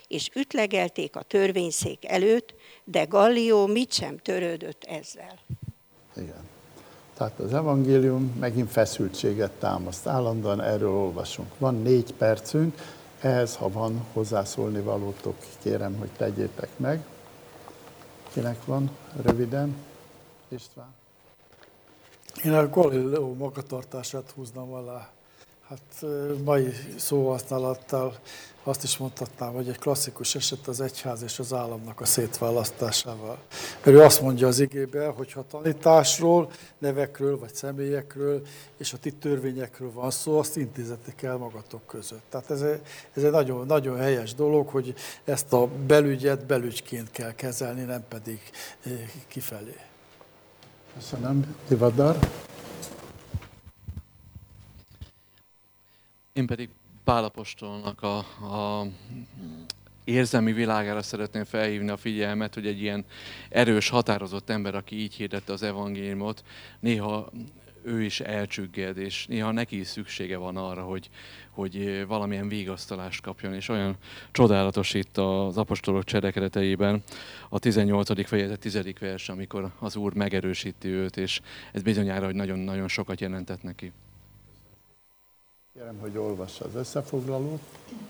és ütlegelték a törvényszék előtt, de Gallió mit sem törődött ezzel. Igen. Tehát az evangélium megint feszültséget támaszt. Állandóan erről olvasunk. Van 4 percünk, ehhez, ha van hozzászólni valótok, kérem, hogy tegyétek meg. Kinek van? Röviden. István. Én a Galileo magatartását húznám alá. Hát mai szóhasználattal azt is mondhatnám, hogy egy klasszikus eset az egyház és az államnak a szétválasztásával. Mert ő azt mondja az igében, hogy ha tanításról, nevekről vagy személyekről és a ti törvényekről van szó, azt intézetek el magatok között. Tehát ez egy nagyon, nagyon helyes dolog, hogy ezt a belügyet belügyként kell kezelni, nem pedig kifelé. Köszönöm. Tivadar. Én pedig Pál apostolnak a érzelmi világára szeretném felhívni a figyelmet, hogy egy ilyen erős, határozott ember, aki így hirdette az evangéliumot, néha ő is elcsügged, és néha neki is szüksége van arra, hogy valamilyen vigasztalást kapjon, és olyan csodálatos itt az apostolok cselekedeteiben a 18. fejezet 10. vers, amikor az Úr megerősíti őt, és ez bizonyára, hogy nagyon-nagyon sokat jelentett neki. Kérem, hogy olvassa az összefoglalót.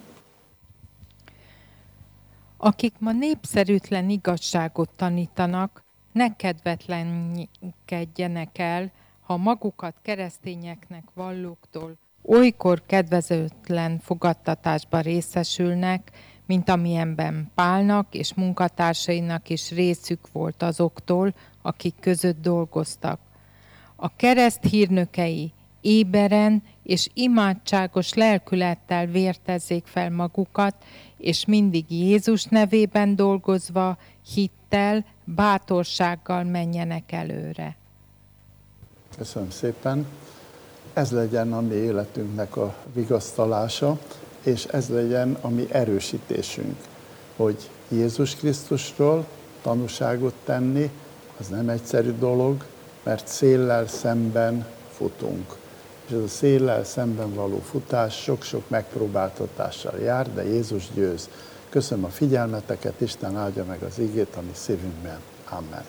Akik ma népszerűtlen igazságot tanítanak, ne kedvetlenkedjenek el, ha magukat keresztényeknek vallóktól olykor kedvezőtlen fogadtatásban részesülnek, mint amilyenben Pálnak és munkatársainak is részük volt azoktól, akik között dolgoztak. A kereszt hírnökei éberen és imádságos lelkülettel vértezzék fel magukat, és mindig Jézus nevében dolgozva, hittel, bátorsággal menjenek előre. Köszönöm szépen. Ez legyen a mi életünknek a vigasztalása, és ez legyen a mi erősítésünk, hogy Jézus Krisztusról tanúságot tenni, az nem egyszerű dolog, mert széllel szemben futunk. És ez a széllel szemben való futás sok-sok megpróbáltatással jár, de Jézus győz. Köszönöm a figyelmeteket, Isten áldja meg az igét a mi szívünkben. Amen.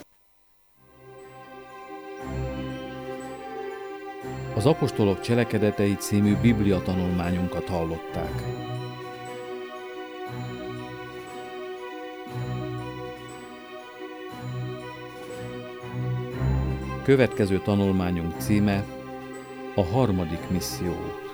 Az Apostolok Cselekedetei című Biblia tanulmányunkat hallották. Következő tanulmányunk címe a harmadik misszió.